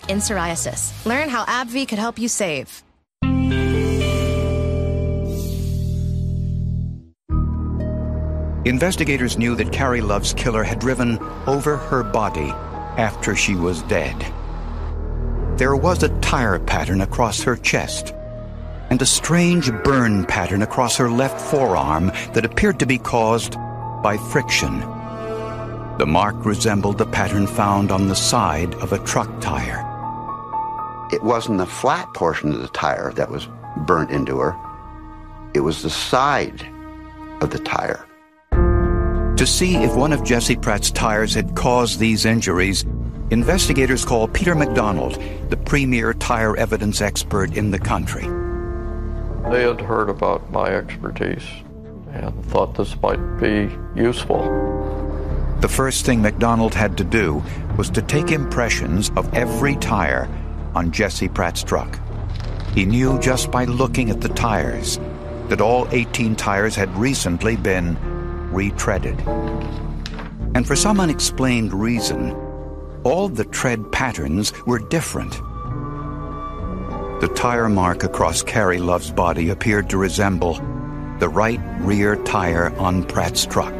in psoriasis. Learn how AbbVie could help you save. Investigators knew that Carrie Love's killer had driven over her body after she was dead. There was a tire pattern across her chest and a strange burn pattern across her left forearm that appeared to be caused by friction. The mark resembled the pattern found on the side of a truck tire. It wasn't the flat portion of the tire that was burnt into her. It was the side of the tire. To see if one of Jesse Pratt's tires had caused these injuries, investigators called Peter McDonald, the premier tire evidence expert in the country. They had heard about my expertise and thought this might be useful. The first thing McDonald had to do was to take impressions of every tire on Jesse Pratt's truck. He knew just by looking at the tires that all 18 tires had recently been retreaded. And for some unexplained reason, all the tread patterns were different. The tire mark across Carrie Love's body appeared to resemble the right rear tire on Pratt's truck.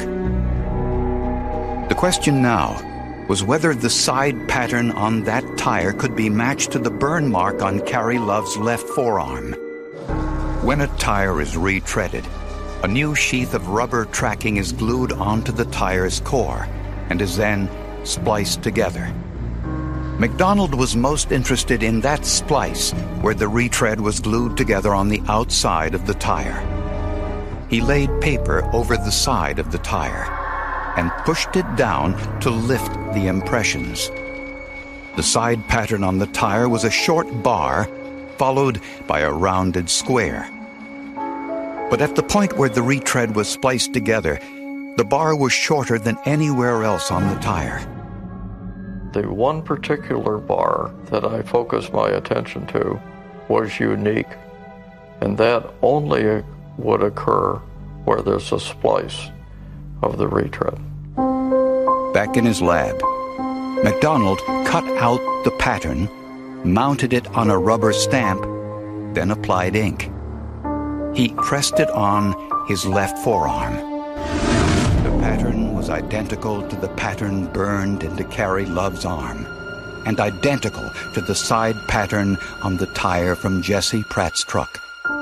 The question now was whether the side pattern on that tire could be matched to the burn mark on Carrie Love's left forearm. When a tire is retreaded, a new sheath of rubber tracking is glued onto the tire's core and is then spliced together. McDonald was most interested in that splice where the retread was glued together on the outside of the tire. He laid paper over the side of the tire and pushed it down to lift the impressions. The side pattern on the tire was a short bar followed by a rounded square. But at the point where the retread was spliced together, the bar was shorter than anywhere else on the tire. The one particular bar that I focused my attention to was unique, and that only would occur where there's a splice of the retread. Back in his lab, McDonald cut out the pattern, mounted it on a rubber stamp, then applied ink. He pressed it on his left forearm. The pattern was identical to the pattern burned into Carrie Love's arm, and identical to the side pattern on the tire from Jesse Pratt's truck.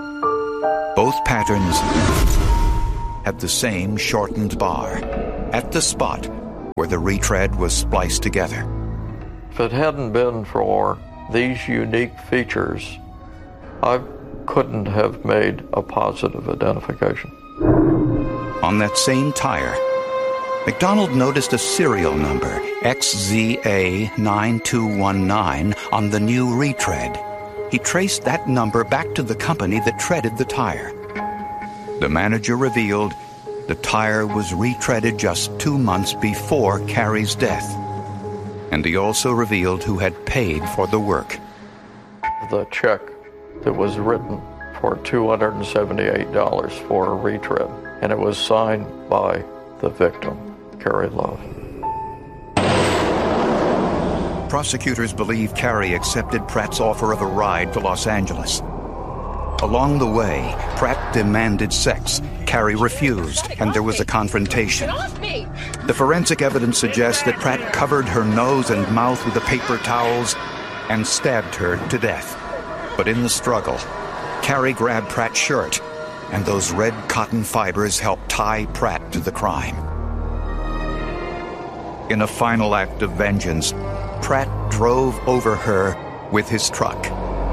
Both patterns had the same shortened bar at the spot where the retread was spliced together. If it hadn't been for these unique features, I couldn't have made a positive identification. On that same tire, McDonald noticed a serial number, XZA9219, on the new retread. He traced that number back to the company that treaded the tire. The manager revealed the tire was retreaded just 2 months before Carrie's death. And he also revealed who had paid for the work. The check that was written for $278 for a retread, and it was signed by the victim, Carrie Love. Prosecutors believe Carrie accepted Pratt's offer of a ride to Los Angeles. Along the way, Pratt demanded sex. Carrie refused, and there was a confrontation. The forensic evidence suggests that Pratt covered her nose and mouth with the paper towels and stabbed her to death. But in the struggle, Carrie grabbed Pratt's shirt, and those red cotton fibers helped tie Pratt to the crime. In a final act of vengeance, Pratt drove over her with his truck.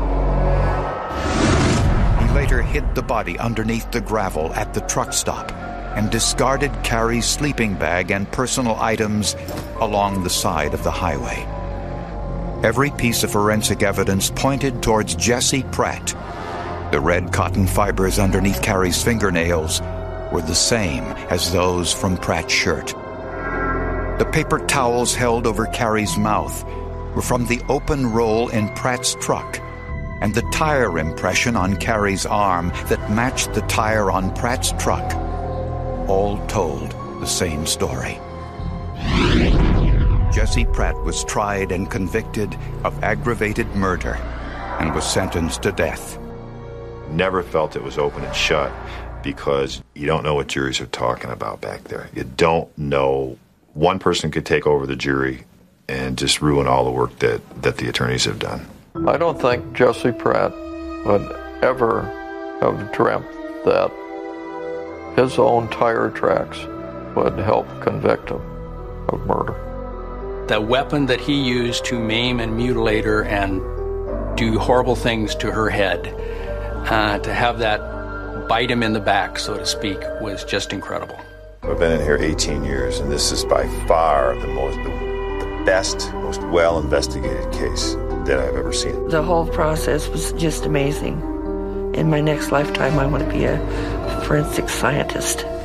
He later hid the body underneath the gravel at the truck stop and discarded Carrie's sleeping bag and personal items along the side of the highway. Every piece of forensic evidence pointed towards Jesse Pratt. The red cotton fibers underneath Carrie's fingernails were the same as those from Pratt's shirt. The paper towels held over Carrie's mouth were from the open roll in Pratt's truck, and the tire impression on Carrie's arm that matched the tire on Pratt's truck all told the same story. Jesse Pratt was tried and convicted of aggravated murder and was sentenced to death. Never felt it was open and shut because you don't know what juries are talking about back there. You don't know. One person could take over the jury and just ruin all the work that the attorneys have done. I don't think Jesse Pratt would ever have dreamt that his own tire tracks would help convict him of murder. The weapon that he used to maim and mutilate her and do horrible things to her head, to have that bite him in the back, so to speak, was just incredible. I've been in here 18 years, and this is by far the best, most well-investigated case that I've ever seen. The whole process was just amazing. In my next lifetime, I want to be a forensic scientist.